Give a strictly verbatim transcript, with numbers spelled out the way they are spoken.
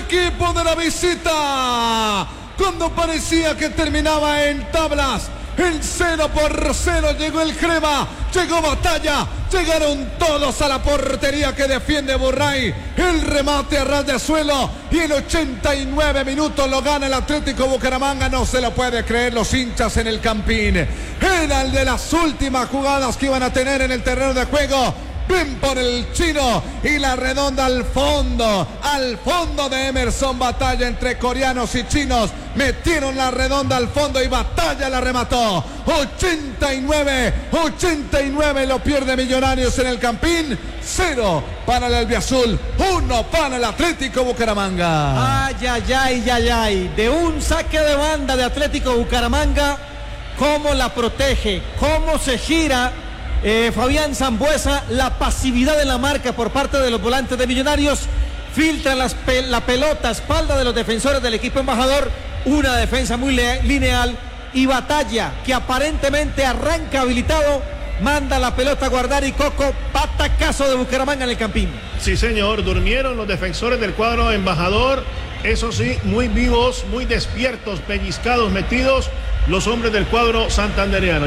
equipo de la visita. Cuando parecía que terminaba en tablas, el cero por cero, llegó el crema, llegó Batalla, llegaron todos a la portería que defiende Burray. El remate a ras de suelo y en ochenta y nueve minutos lo gana el Atlético Bucaramanga. No se lo puede creer los hinchas en el Campín. Era el de las últimas jugadas que iban a tener en el terreno de juego. Bien por el chino y la redonda al fondo, al fondo de Emerson Batalla. Entre coreanos y chinos metieron la redonda al fondo y Batalla la remató. ochenta y nueve, ochenta y nueve lo pierde Millonarios en el Campín. Cero para el albiazul, uno para el Atlético Bucaramanga. Ay, ay, ay, ay, ay. De un saque de banda de Atlético Bucaramanga, cómo la protege, cómo se gira Eh, Fabián Sambueza, la pasividad en la marca por parte de los volantes de Millonarios, filtra las pe la pelota a espalda de los defensores del equipo embajador, una defensa muy lineal, y Batalla, que aparentemente arranca habilitado, manda la pelota a guardar y Coco, patacazo de Bucaramanga en el Campín. Sí, señor, durmieron los defensores del cuadro embajador, eso sí, muy vivos, muy despiertos, pellizcados, metidos los hombres del cuadro santandereano.